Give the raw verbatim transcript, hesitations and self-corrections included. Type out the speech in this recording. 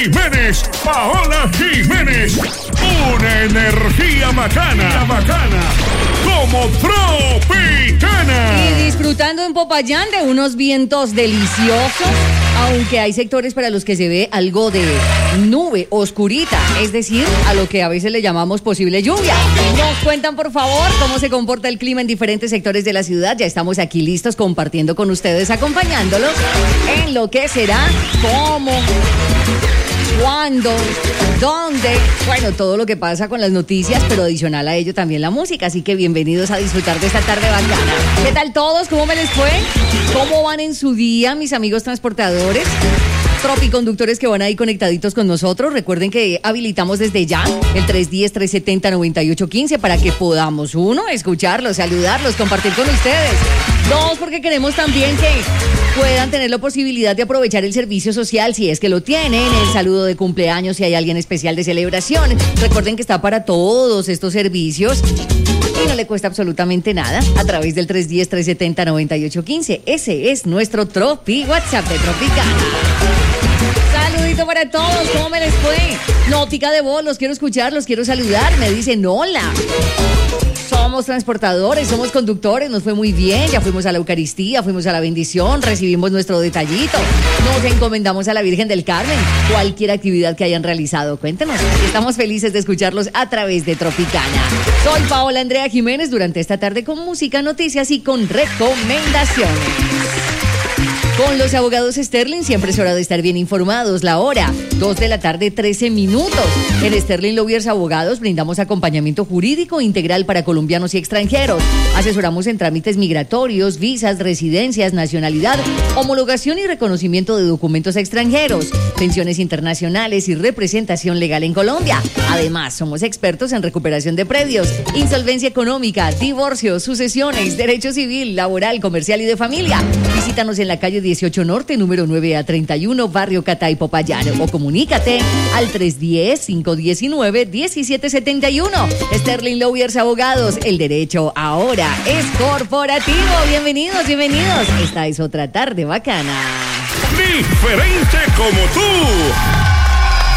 Jiménez, Paola Jiménez. Una energía bacana, bacana, como Tropicana. Y disfrutando en Popayán de unos vientos deliciosos, aunque hay sectores para los que se ve algo de nube oscurita, es decir, a lo que a veces le llamamos posible lluvia. Nos cuentan, por favor, cómo se comporta el clima en diferentes sectores de la ciudad. Ya estamos aquí listos compartiendo con ustedes, acompañándolos en lo que será, cómo, cuándo, dónde, bueno, todo lo que pasa con las noticias, pero adicional a ello también la música. Así que bienvenidos a disfrutar de esta tarde bacana. ¿Qué tal todos? ¿Cómo me les fue? ¿Cómo van en su día, mis amigos transportadores? Tropiconductores que van ahí conectaditos con nosotros. Recuerden que habilitamos desde ya el tres uno cero, tres siete cero, nueve ocho uno cinco para que podamos, uno, escucharlos, saludarlos, compartir con ustedes. Dos, porque queremos también que puedan tener la posibilidad de aprovechar el servicio social si es que lo tienen, el saludo de cumpleaños si hay alguien especial de celebración. Recuerden que está para todos estos servicios y no le cuesta absolutamente nada a través del tres uno cero, tres siete cero, nueve ocho uno cinco. Ese es nuestro Tropi WhatsApp de Tropicana. Saludito para todos, ¿cómo me les fue? Nótica de voz, los quiero escuchar, los quiero saludar. Me dicen hola. Somos transportadores, somos conductores, nos fue muy bien, ya fuimos a la Eucaristía, fuimos a la bendición, recibimos nuestro detallito, nos encomendamos a la Virgen del Carmen, cualquier actividad que hayan realizado, cuéntenos, estamos felices de escucharlos a través de Tropicana. Soy Paola Andrea Jiménez, durante esta tarde con música, noticias y con recomendaciones. Con los abogados Sterling siempre es hora de estar bien informados. La hora, dos de la tarde, trece minutos. En Sterling Lawyers Abogados brindamos acompañamiento jurídico integral para colombianos y extranjeros. Asesoramos en trámites migratorios, visas, residencias, nacionalidad, homologación y reconocimiento de documentos extranjeros, pensiones internacionales y representación legal en Colombia. Además, somos expertos en recuperación de predios, insolvencia económica, divorcio, sucesiones, derecho civil, laboral, comercial y de familia. Visítanos en la calle dieciocho Norte, número nueve a treinta y uno, Barrio Catay, Popayán, o comunícate al tres uno cero, cinco uno nueve, uno siete siete uno. Sterling Lawyers Abogados, el derecho ahora es corporativo. Bienvenidos, bienvenidos. Esta es otra tarde bacana. Diferente como tú.